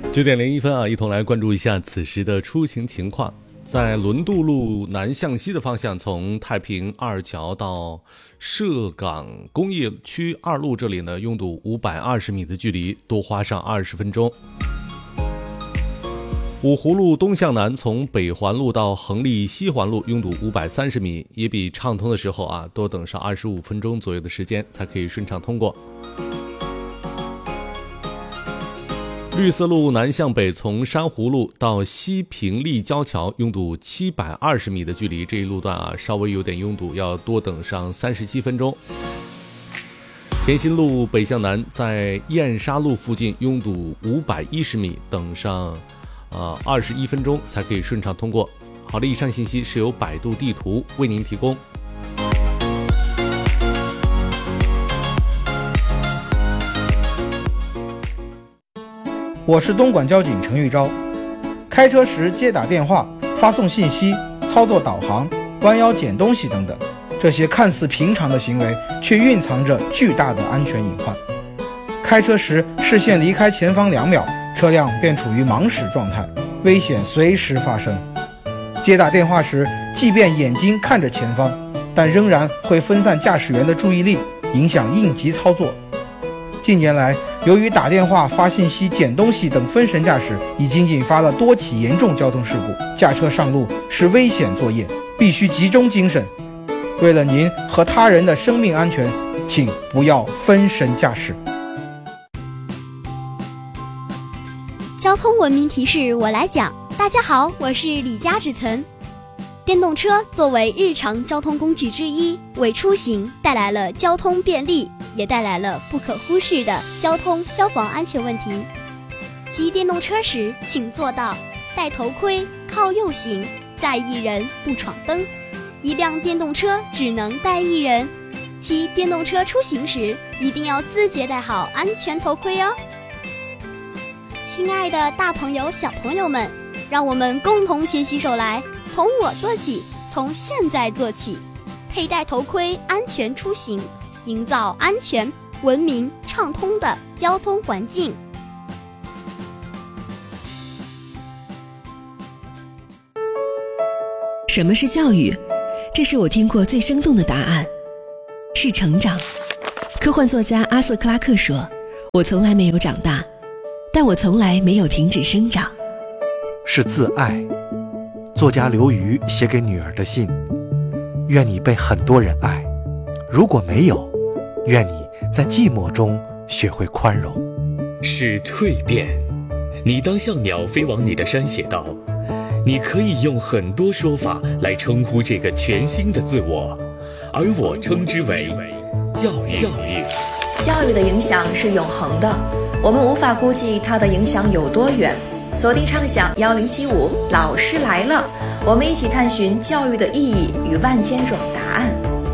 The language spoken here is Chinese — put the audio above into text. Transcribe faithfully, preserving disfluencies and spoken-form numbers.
九点零一分啊，一同来关注一下此时的出行情况。在轮渡路南向西的方向，从太平二桥到涉港工业区二路这里呢，拥堵五百二十米的距离，多花上二十分钟。五湖路东向南，从北环路到横沥西环路拥堵五百三十米，也比畅通的时候啊多等上二十五分钟左右的时间才可以顺畅通过。绿色路南向北，从珊瑚路到西平立交桥拥堵七百二十米的距离，这一路段啊稍微有点拥堵，要多等上三十七分钟。田心路北向南，在燕沙路附近拥堵五百一十米，等上呃二十一分钟才可以顺畅通过。好的，以上信息是由百度地图为您提供。 我是东莞交警陈玉昭。开车时接打电话、发送信息、操作导航、弯腰捡东西等等，这些看似平常的行为，却蕴藏着巨大的安全隐患。开车时视线离开前方两秒，车辆便处于盲驶状态，危险随时发生。接打电话时，即便眼睛看着前方，但仍然会分散驾驶员的注意力，影响应急操作。近年来，由于打电话、发信息、捡东西等分神驾驶，已经引发了多起严重交通事故。驾车上路是危险作业，必须集中精神。为了您和他人的生命安全，请不要分神驾驶。 交通文明提示我来讲。大家好，我是李佳芷岑。电动车作为日常交通工具之一，为出行带来了交通便利，也带来了不可忽视的交通消防安全问题。骑电动车时，请做到戴头盔、靠右行，载一人不闯灯。一辆电动车只能带一人。骑电动车出行时，一定要自觉戴好安全头盔哦。亲爱的大朋友、小朋友们，让我们共同携起手来，从我做起，从现在做起，佩戴头盔，安全出行，营造安全、文明、畅通的交通环境。 什么是教育？这是我听过最生动的答案，是成长。科幻作家阿瑟·克拉克说：“我从来没有长大，但我从来没有停止生长。” 是自爱。作家刘瑜写给女儿的信：愿你被很多人爱，如果没有，愿你在寂寞中学会宽容。 是蜕变。你当像鸟飞往你的山写道，你可以用很多说法来称呼这个全新的自我，而我称之为教育。教育教育的影响是永恒的，我们无法估计它的影响有多远。锁定畅想幺零七五，老师来了，我们一起探寻教育的意义与万千种答案。